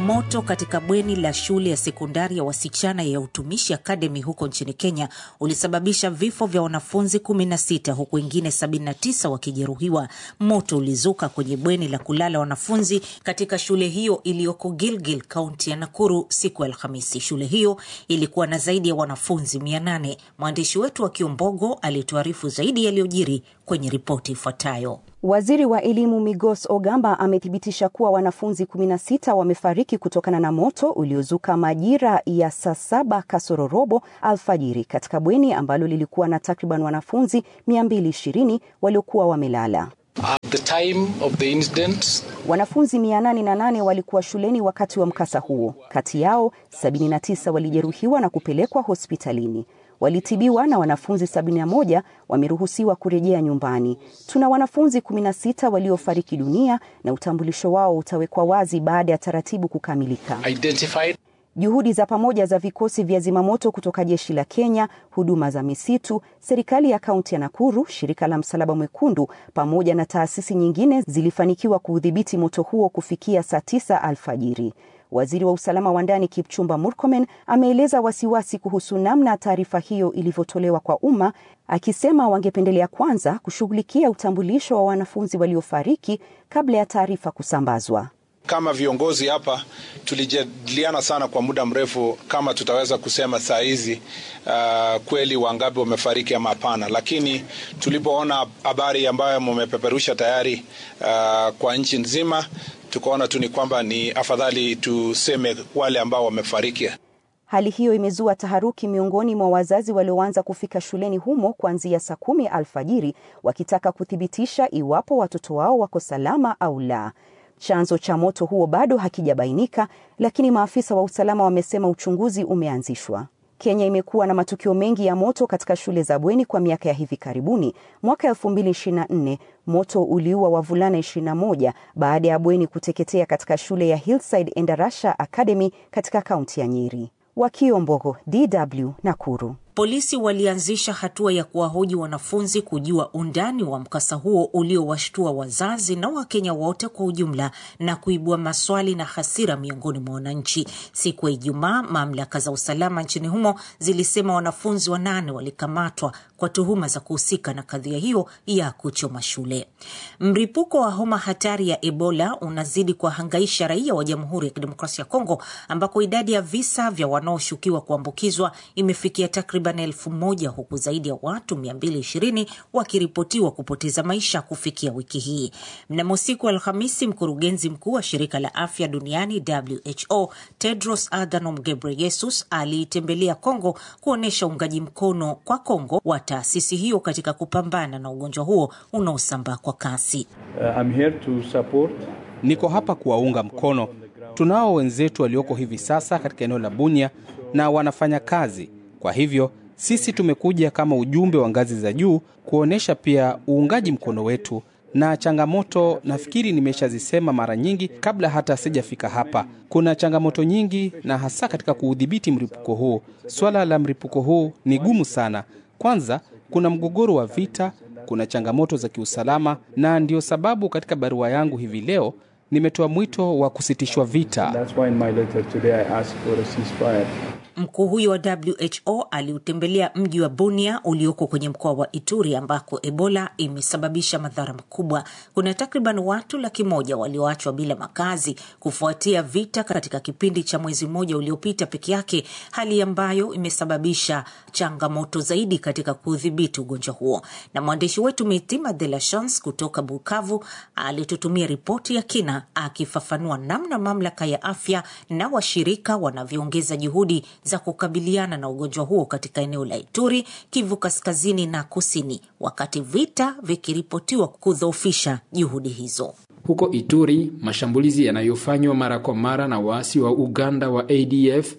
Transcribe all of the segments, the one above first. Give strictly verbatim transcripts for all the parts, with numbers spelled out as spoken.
Moto katika bweni la shule ya sekondari ya wasichana ya Utumishi Academy huko nchini Kenya ulisababisha vifo vya wanafunzi kumi na sita huku wengine sabini na tisa wakijeruhiwa. Moto ulizuka kwenye bweni la kulala wanafunzi katika shule hiyo iliyoko Gilgil, kaunti ya Nakuru siku ya Alhamisi. Shule hiyo ilikuwa na zaidi ya wanafunzi mia nane. Mwandishi wetu wa Kiombogo alituarifu zaidi yaliyojiri kwenye ripoti ifuatayo. Waziri wa elimu Migos Ogamba amethibitisha kuwa wanafunzi kumi na sita wamefariki kutokana na moto uliozuka majira ya saa saba kasoro robo alfajiri katika bweni ambalo lilikuwa na takriban wanafunzi mia mbili ishirini waliokuwa wamelala. At the time of the incident, wanafunzi mia nane na nane walikuwa shuleni wakati wa mkasa huo. Kati yao sabini na tisa walijeruhiwa na kupelekwa hospitalini. Walitibiwa na wanafunzi sabini na moja wameruhusiwa kurejea nyumbani. Tuna wanafunzi kumi na sita waliofariki dunia na utambulisho wao utawekwa wazi baada ya taratibu kukamilika. Identified. Juhudi za pamoja za vikosi vya zimamoto kutoka jeshi la Kenya, huduma za misitu, serikali ya kaunti ya Nakuru, shirika la Msalaba Mwekundu pamoja na taasisi nyingine zilifanikiwa kuudhibiti moto huo kufikia saa tisa alfajiri. Waziri wa usalama wa ndani Kipchumba Murkomen ameeleza wasiwasi kuhusu namna taarifa hiyo ilivyotolewa kwa umma, akisema wangependelea kwanza kushughulikia utambulisho wa wanafunzi waliofariki kabla ya taarifa kusambazwa. Kama viongozi hapa tulijadiliana sana kwa muda mrefu kama tutaweza kusema saa hizi uh, kweli wangapi wamefariki ama hapana, lakini tulipoona habari ambayo mmepeperusha tayari uh, kwa nchi nzima, tukaona tu ni kwamba ni afadhali tuseme wale ambao wamefariki. Hali hiyo imezua taharuki miongoni mwa wazazi walioanza kufika shuleni humo kuanzia saa kumi alfajiri wakitaka kuthibitisha iwapo watoto wao wako salama au la. Chanzo cha moto huo bado hakijabainika, lakini maafisa wa usalama wamesema uchunguzi umeanzishwa. Kenya imekuwa na matukio mengi ya moto katika shule za bweni kwa miaka ya hivi karibuni. Mwaka elfu mbili ishirini na nne moto uliua wavulana ishirini na moja baada ya bweni kuteketea katika shule ya Hillside Endarasha Academy katika kaunti ya Nyeri. Wakiombogo, D W, Nakuru. Polisi walianzisha hatua ya kuwahoji wanafunzi kujua undani wa mkasa huo uliowashtua wazazi na Wakenya wote kwa ujumla na kuibua maswali na hasira miongoni mwa wananchi. Siku ya Ijumaa, mamlaka za usalama nchini humo zilisema wanafunzi wanane walikamatwa kwa tuhuma za kuhusika na kadhia hiyo ya kuchoma shule. Mripuko wa homa hatari ya Ebola unazidi kuhangaisha raia wa Jamhuri ya Kidemokrasia ya Kongo, ambako idadi ya visa vya wanaoshukiwa kuambukizwa imefikia takriban elfu moja huku zaidi ya watu mia mbili ishirini wakiripotiwa kupoteza maisha kufikia wiki hii. Mnamo siku ya Alhamisi, mkurugenzi mkuu wa shirika la afya duniani W H O Tedros Adhanom Ghebreyesus alitembelea Kongo kuonesha uungaji mkono kwa Kongo wa taasisi hiyo katika kupambana na ugonjwa huo unaosambaa kwa kasi. Uh, I'm here to support. Niko hapa kuwaunga mkono. Tunao wenzetu walioko hivi sasa katika eneo la Bunia na wanafanya kazi. Kwa hivyo, sisi tumekuja kama ujumbe wa ngazi za juu kuonesha pia uungaji mkono wetu. Na changamoto nafikiri nimeshazisema mara nyingi kabla hata sijafika hapa. Kuna changamoto nyingi na hasa katika kuudhibiti mlipuko huu. Swala la mlipuko huu ni gumu sana. Kwanza, kuna mgogoro wa vita, kuna changamoto za kiusalama, na ndio sababu katika barua yangu hivi leo nimetoa mwito wa kusitishwa vita. That's why in my letter today I asked for a ceasefire. Mkuu huyo wa W H O aliutembelea mji wa Bunia ulioko kwenye mkoa wa Ituri ambako Ebola imesababisha madhara makubwa. Kuna takriban watu laki moja walioachwa bila makazi kufuatia vita katika kipindi cha mwezi mmoja uliopita peke yake, hali ambayo imesababisha changamoto zaidi katika kudhibiti ugonjwa huo. Na mwandishi wetu Mitima de la Chance kutoka Bukavu alitutumia ripoti ya kina akifafanua namna mamlaka ya afya na washirika wanavyoongeza juhudi za kukabiliana na ugonjwa huo katika eneo la Ituri, Kivu Kaskazini na Kusini, wakati vita vikiripotiwa kudhoofisha juhudi hizo. Huko Ituri, mashambulizi yanayofanywa mara kwa mara na waasi wa Uganda wa A D F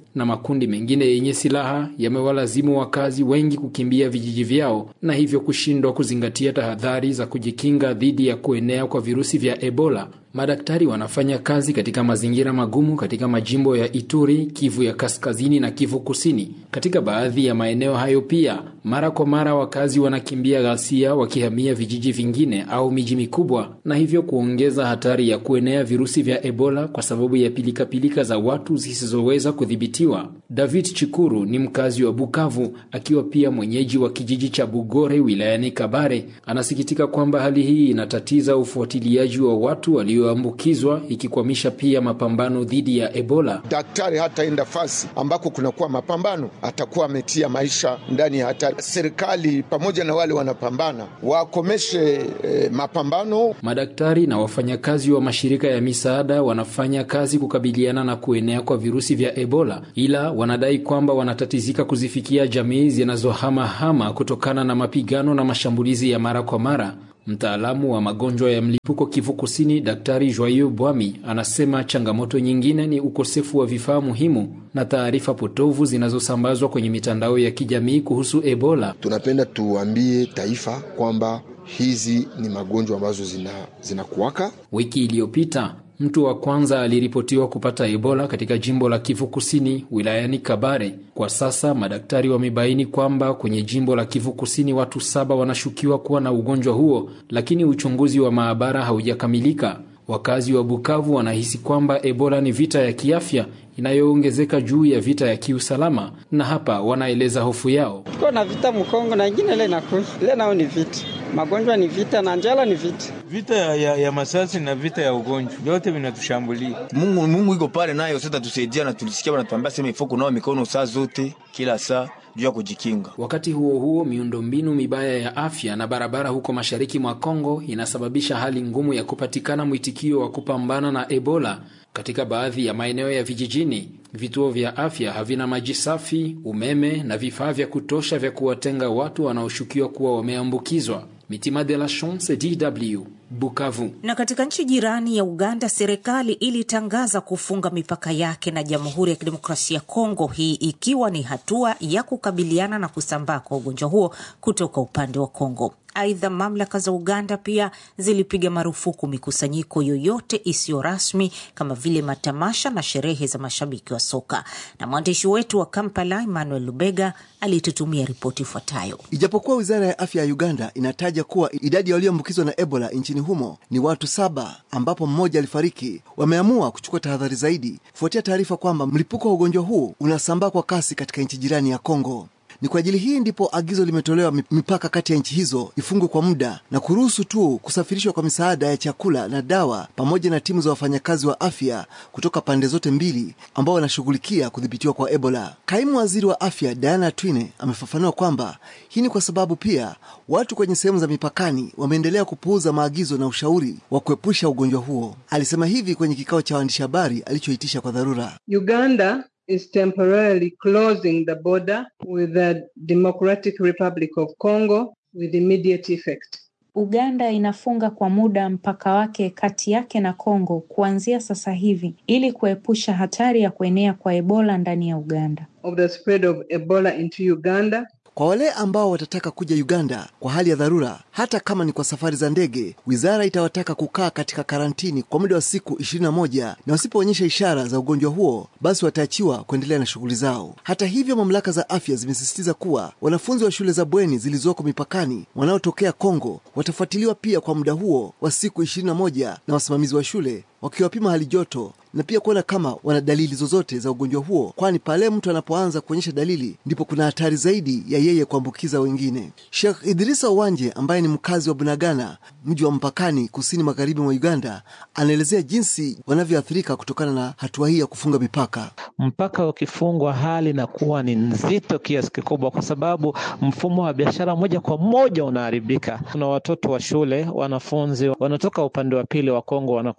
na makundi mengine yenye silaha yamewalazimu wakazi wengi kukimbia vijiji vyao na hivyo kushindwa kuzingatia tahadhari za kujikinga dhidi ya kuenea kwa virusi vya Ebola. Madaktari wanafanya kazi katika mazingira magumu katika majimbo ya Ituri, Kivu ya Kaskazini na Kivu Kusini. Katika baadhi ya maeneo hayo pia, mara kwa mara wakazi wanakimbia ghasia wakihamia vijiji vingine au miji mikubwa na hivyo kuongeza hatari ya kuenea virusi vya Ebola kwa sababu ya pilika pilika za watu zisizoweza kudhibitiwa. David Chikuru ni mkazi wa Bukavu, akiwa pia mwenyeji wa kijiji cha Bugore wilayani Kabare. Anasikitika kwamba hali hii inatatiza ufuatiliaji wa watu walioambukizwa, ikikwamisha pia mapambano dhidi ya Ebola. Daktari hata enda fasi ambako kunakuwa mapambano atakuwa ametia maisha ndani ya hatari. Serikali pamoja na wale wanapambana wakomeshe eh, mapambano. Madaktari na wafanyakazi wa mashirika ya misaada wanafanya kazi kukabiliana na kuenea kwa virusi vya Ebola, ila wanadai kwamba wanatatizika kuzifikia jamii zinazohama hama kutokana na mapigano na mashambulizi ya mara kwa mara. Mtaalamu wa magonjwa ya mlipuko Kivu Kusini, Daktari Joyeux Bwami, anasema changamoto nyingine ni ukosefu wa vifaa muhimu na taarifa potovu zinazosambazwa kwenye mitandao ya kijamii kuhusu Ebola. Tunapenda tuambie taifa kwamba hizi ni magonjwa ambazo zina zinakuwaka. Wiki iliyopita mtu wa kwanza aliripotiwa kupata Ebola katika jimbo la Kivu Kusini wilayani Kabare. Kwa sasa madaktari wamebaini kwamba kwenye jimbo la Kivu Kusini watu saba wanashukiwa kuwa na ugonjwa huo, lakini uchunguzi wa maabara haujakamilika. Wakazi wa Bukavu wanahisi kwamba Ebola ni vita ya kiafya inayoongezeka juu ya vita ya kiusalama, na hapa wanaeleza hofu yao. Kuna vita Mkongo na ingine ile inakuja. Ile nao ni vita. Magonjwa ni vita na njala ni vita. Vita ya, ya, ya masasi na vita ya ugonjwa. Yote vinatushambulia. Mungu Mungu iko pale nayo sasa tusaidia, na tulisikia wanatuambia sema ifoko nao mikono saa zote kila saa juu ya kujikinga. Wakati huo huo, miundombinu mibaya ya afya na barabara huko mashariki mwa Kongo inasababisha hali ngumu ya kupatikana mwitikio wa kupambana na Ebola. Katika baadhi ya maeneo ya vijijini, vituo vya afya havina maji safi, umeme na vifaa vya kutosha vya kuwatenga watu wanaoshukiwa kuwa wameambukizwa. Mitima de la Chance, D W, Bukavu. Na katika nchi jirani ya Uganda, serikali ilitangaza kufunga mipaka yake na Jamhuri ya Kidemokrasia ya Kongo, hii ikiwa ni hatua ya kukabiliana na kusambaa kwa ugonjwa huo kutoka upande wa Kongo. Aidha, mamlaka za Uganda pia zilipiga marufuku mikusanyiko yoyote isiyo rasmi kama vile matamasha na sherehe za mashabiki wa soka. Na mwandishi wetu wa Kampala, Emmanuel Lubega, alitutumia ripoti ifuatayo. Ijapokuwa Wizara ya Afya ya Uganda inataja kuwa idadi ya walioambukizwa na Ebola nchini humo ni watu saba, ambapo mmoja alifariki, wameamua kuchukua tahadhari zaidi kufuatia taarifa kwamba mlipuko wa ugonjwa huu unasambaa kwa kasi katika nchi jirani ya Kongo. Ni kwa ajili hii ndipo agizo limetolewa mipaka kati ya nchi hizo ifungwe kwa muda na kuruhusu tu kusafirishwa kwa misaada ya chakula na dawa pamoja na timu za wafanyakazi wa afya kutoka pande zote mbili ambao wanashughulikia kudhibitiwa kwa Ebola. Kaimu waziri wa afya Diana Twine amefafanua kwamba hii ni kwa sababu pia watu kwenye sehemu za mipakani wameendelea kupuuza maagizo na ushauri wa kuepusha ugonjwa huo. Alisema hivi kwenye kikao cha waandishi habari alichoitisha kwa dharura. Uganda is temporarily closing the border with the Democratic Republic of Congo with immediate effect. Uganda inafunga kwa muda mpaka wake kati yake na Kongo kuanzia sasa hivi ili kuepusha hatari ya kuenea kwa Ebola ndani ya Uganda. Of the spread of Ebola into Uganda. Kwa wale ambao watataka kuja Uganda kwa hali ya dharura, hata kama ni kwa safari za ndege, wizara itawataka kukaa katika karantini kwa muda wa siku ishirini na moja, na wasipoonyesha ishara za ugonjwa huo, basi wataachiwa kuendelea na shughuli zao. Hata hivyo, mamlaka za afya zimesisitiza kuwa wanafunzi wa shule za bweni zilizoko mipakani wanaotokea Kongo watafuatiliwa pia kwa muda huo wa siku ishirini na moja na wasimamizi wa shule wakiwapima hali joto na pia kuona kama wana dalili zozote za ugonjwa huo, kwani pale mtu anapoanza kuonyesha dalili ndipo kuna hatari zaidi ya yeye kuambukiza wengine. Sheikh Idrisa Wanje ambaye ni mkazi wa Bunagana, mji wa mpakani kusini magharibi mwa Uganda, anaelezea jinsi wanavyoathirika kutokana na hatua hii ya kufunga mipaka. Mpaka ukifungwa hali na kuwa ni nzito kiasi kikubwa kwa sababu mfumo wa biashara moja kwa moja unaharibika. Kuna watoto wa shule, wanafunzi wanatoka upande wa pili wa Kongo wanakuja kusoma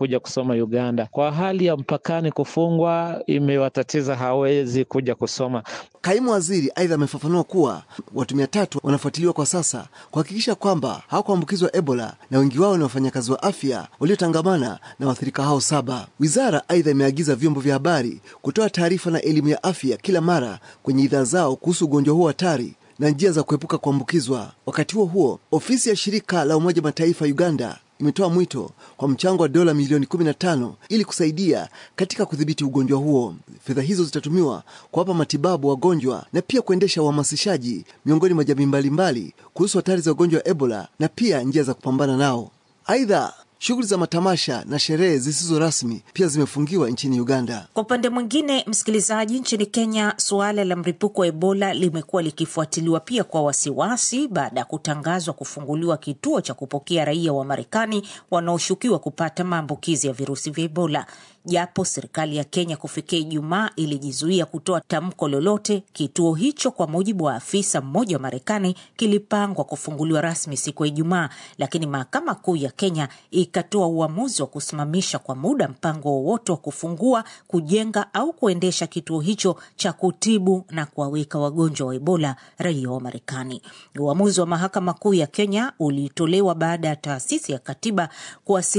kusoma Uganda. Kwa hali ya mpakani kufungwa imewatatiza, hawezi kuja kusoma. Kaimu waziri aidha amefafanua kuwa watu mia tatu wanafuatiliwa kwa sasa kuhakikisha kwamba hawakuambukizwa Ebola, na wengi wao ni wafanyakazi wa afya waliotangamana na waathirika hao saba. Wizara aidha imeagiza vyombo vya habari kutoa taarifa na elimu ya afya kila mara kwenye idhaa zao kuhusu ugonjwa huo hatari na njia za kuepuka kuambukizwa. Wakati huo huo, ofisi ya shirika la Umoja Mataifa Uganda imetoa mwito kwa mchango wa dola milioni kumi na tano ili kusaidia katika kudhibiti ugonjwa huo. Fedha hizo zitatumiwa kuwapa matibabu wagonjwa na pia kuendesha uhamasishaji miongoni mwa jamii mbalimbali kuhusu hatari za ugonjwa wa Ebola na pia njia za kupambana nao. Aidha, shughuli za matamasha na sherehe zisizo rasmi pia zimefungiwa nchini Uganda. Kwa upande mwingine, msikilizaji, nchini Kenya suala la mlipuko wa Ebola limekuwa likifuatiliwa pia kwa wasiwasi baada ya kutangazwa kufunguliwa kituo cha kupokea raia wa Marekani wanaoshukiwa kupata maambukizi ya virusi vya Ebola. Japo serikali ya Kenya kufikia Ijumaa ilijizuia kutoa tamko lolote, kituo hicho kwa mujibu wa afisa mmoja wa Marekani kilipangwa kufunguliwa rasmi siku ya Ijumaa, lakini mahakama kuu ya Kenya ikatoa uamuzi wa kusimamisha kwa muda mpango wowote wa kufungua, kujenga au kuendesha kituo hicho cha kutibu na kuwaweka wagonjwa wa Ebola raia wa Marekani. Uamuzi wa mahakama kuu ya Kenya ulitolewa baada ya taasisi ya katiba kuwasilisha